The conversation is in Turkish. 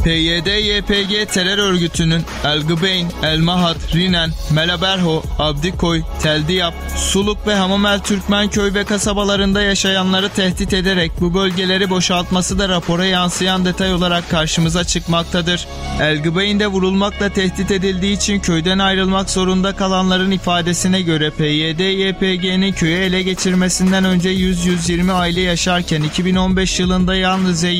PYD-YPG terör örgütünün El-Gıbeyn, El-Mahad, Rinen, Melaberho, Abdikoy, Teldiyap, Suluk ve Hamamel Türkmen köy ve kasabalarında yaşayanları tehdit ederek bu bölgeleri boşaltması da rapora yansıyan detay olarak karşımıza çıkmaktadır. El-Gıbeyn'de vurulmakla tehdit edildiği için köyden ayrılmak zorunda kalanların ifadesine göre PYD-YPG'nin köyü ele geçirmesinden önce 100-120 aile yaşarken 2015 yılında yalnızca